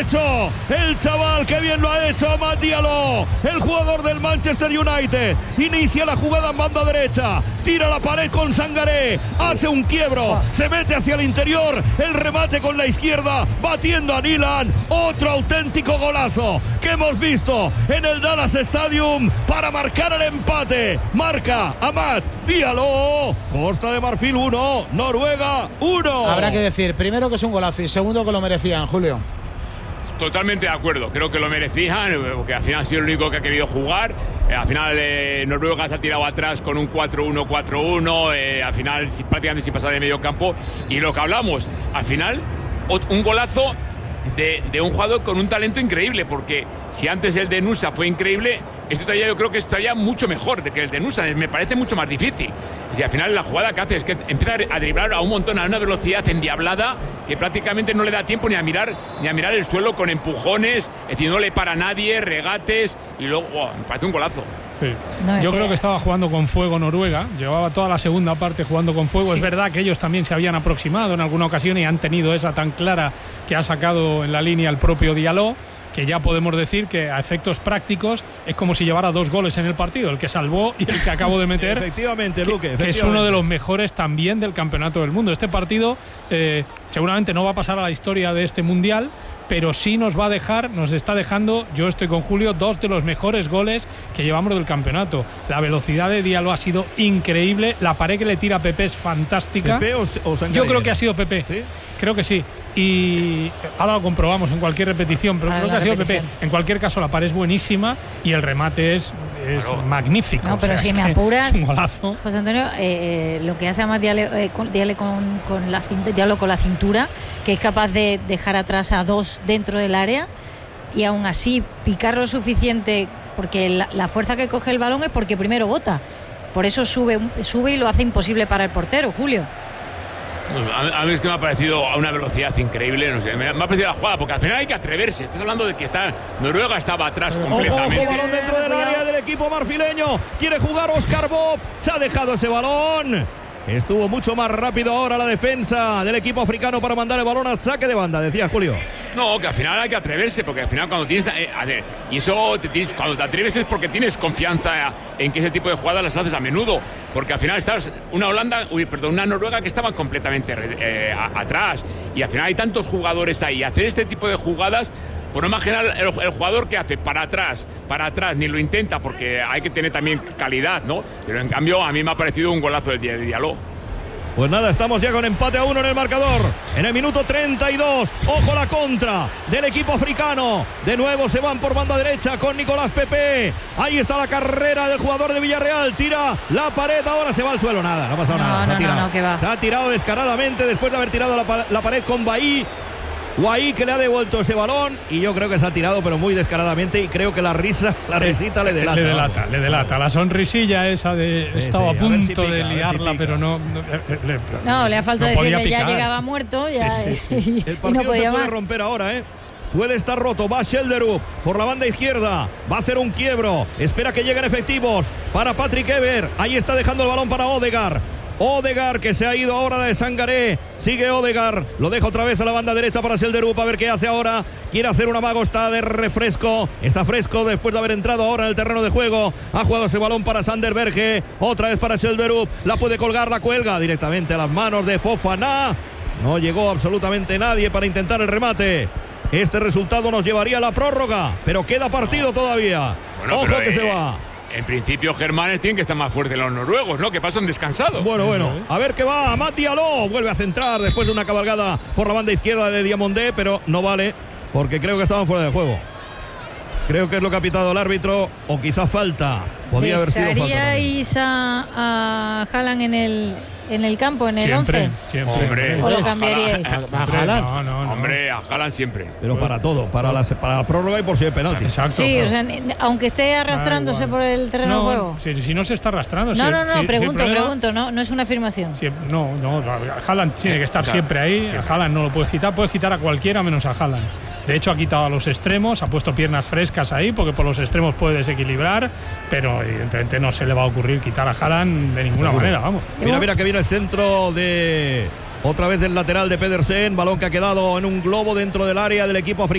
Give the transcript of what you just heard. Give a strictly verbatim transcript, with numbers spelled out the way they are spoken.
derecho. El chaval que bien lo ha hecho, Amad Diallo, el jugador del Manchester United. Inicia la jugada en banda derecha. Tira la pared con Sangaré. Hace un quiebro. Se mete hacia el interior. El remate con la izquierda. Batiendo a Nilan. Otro auténtico golazo que hemos visto en el Dallas Stadium para marcar el empate. Marca Amad Diallo. Costa de Marfil uno, Noruega uno. Habrá que decir, primero que es un golazo y segundo que lo merecían, Julio. Totalmente de acuerdo, creo que lo merecían, porque al final ha sido el único que ha querido jugar. Eh, al final eh, Noruega se ha tirado atrás con un cuatro uno cuatro uno, eh, al final prácticamente sin pasar de medio campo. Y lo que hablamos, al final un golazo de, de un jugador con un talento increíble, porque si antes el de Nusa fue increíble, este todavía yo creo que es todavía mucho mejor de que el de Nusa, me parece mucho más difícil. Y al final la jugada que hace es que empieza a driblar a un montón a una velocidad endiablada que prácticamente no le da tiempo ni a mirar ni a mirar el suelo, con empujones, es decir, no le para a nadie, regates, y luego oh, me parece un golazo. Sí. No, yo creo que estaba jugando con fuego Noruega, llevaba toda la segunda parte jugando con fuego. Sí. Es verdad que ellos también se habían aproximado en alguna ocasión y han tenido esa tan clara que ha sacado en la línea el propio Diallo, que ya podemos decir que a efectos prácticos es como si llevara dos goles en el partido, el que salvó y el que acabo de meter. Efectivamente, que, Luque. Efectivamente. Que es uno de los mejores también del campeonato del mundo. Este partido eh, seguramente no va a pasar a la historia de este mundial, pero sí nos va a dejar, nos está dejando, yo estoy con Julio, dos de los mejores goles que llevamos del campeonato. La velocidad de Diallo ha sido increíble, la pared que le tira a Pepe es fantástica. ¿Pepe o, o Sangaré? Yo creo que ha sido Pepe. ¿Sí? Creo que sí. Y ahora lo comprobamos en cualquier repetición, pero creo que ha sido Pepe. En cualquier caso, la pared es buenísima y el remate es, es claro. magnífico. No, pero o sea, si me apuras, es un golazo. José Antonio, eh, lo que hace Amad Diallo, eh, con, Diallo con, con la cintura, Diallo con la cintura, que es capaz de dejar atrás a dos dentro del área y aún así picar lo suficiente, porque la, la fuerza que coge el balón es porque primero bota. Por eso sube, sube y lo hace imposible para el portero, Julio. A mí es que me ha parecido a una velocidad increíble, no sé, me ha parecido la jugada, porque al final hay que atreverse. Estás hablando de que está Noruega estaba atrás completamente. Ojo, balón dentro del área del equipo marfileño. Quiere jugar Oscar Bob. Se ha dejado ese balón. Estuvo mucho más rápido ahora la defensa del equipo africano para mandar el balón al saque de banda, decía Julio. No, que al final hay que atreverse, porque al final cuando tienes eh, a ver, y eso te tienes, cuando te atreves es porque tienes confianza en que ese tipo de jugadas las haces a menudo, porque al final estás una Holanda, uy, perdón, una Noruega que estaba completamente eh, a, atrás, y al final hay tantos jugadores ahí, hacer este tipo de jugadas. Por no imaginar el, el jugador que hace para atrás, para atrás, ni lo intenta, porque hay que tener también calidad, ¿no? Pero en cambio a mí me ha parecido un golazo del día de Diallo. Pues nada, estamos ya con empate a uno en el marcador. En el minuto treinta y dos, ojo la contra del equipo africano. De nuevo se van por banda derecha con Nicolás Pepe. Ahí está la carrera del jugador de Villarreal. Tira la pared, ahora se va al suelo. Nada, no ha pasado no, nada. No, se, ha tirado. No, no, que va. se ha tirado descaradamente después de haber tirado la, la pared con Bahí. Guaí que le ha devuelto ese balón y yo creo que se ha tirado pero muy descaradamente y creo que la risa, la risita le delata. Le delata, le delata. La sonrisilla esa de sí, estaba sí, a punto si pica, de liarla, si pero no... No, le, no, le ha faltado no decirle ya llegaba muerto ya, sí, sí, sí. y, el partido y no podía se puede más. romper ahora, ¿eh? Puede estar roto, va Schelderup por la banda izquierda, va a hacer un quiebro, espera que lleguen efectivos para Patrick Ever, ahí está dejando el balón para Odegaard. Odegaard que se ha ido ahora de Sangaré. Sigue Odegaard. Lo deja otra vez a la banda derecha para Schelderup. A ver qué hace ahora. Quiere hacer un amago. Está de refresco. Está fresco después de haber entrado ahora en el terreno de juego. Ha jugado ese balón para Sander Berge. Otra vez para Schelderup. La puede colgar. La cuelga directamente a las manos de Fofana. No llegó absolutamente nadie para intentar el remate. Este resultado nos llevaría a la prórroga. Pero queda partido no. todavía. Bueno, Ojo que eh... se va. En principio, Germanes tienen que estar más fuertes los noruegos, ¿no? Que pasan descansados. Bueno, bueno. A ver qué va. Amad Diallo vuelve a centrar después de una cabalgada por la banda izquierda de Diamondé, pero no vale porque creo que estaban fuera de juego. Creo que es lo que ha pitado el árbitro o quizás falta. Podría haber sido falta. ¿Dejaríais a, a Haaland en el, en el campo, en el siempre, once? Siempre, siempre. ¿O lo cambiaríais? ¿A, a, a Haaland? No, no, no. Hombre, a Haaland siempre. Pero para todo, para la, para la prórroga y por si hay penalti. Exacto. Sí, claro. o sea, aunque esté arrastrándose por el terreno no, de juego. Si, si no se está arrastrando. No, si, no, no, si, pregunto, si problema, pregunto, no, no es una afirmación. Si, no, no, Haaland tiene que estar o sea, siempre ahí. Siempre. A Haaland no lo puedes quitar, puedes quitar a cualquiera menos a Haaland. De hecho, ha quitado a los extremos, ha puesto piernas frescas ahí, porque por los extremos puede desequilibrar, pero evidentemente no se le va a ocurrir quitar a Haaland de ninguna manera, vamos. Mira, mira que viene el centro de... Otra vez del lateral de Pedersen, balón que ha quedado en un globo dentro del área del equipo africano.